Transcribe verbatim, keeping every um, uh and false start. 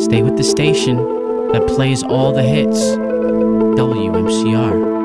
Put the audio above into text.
Stay with the station that plays all the hits. W M C R.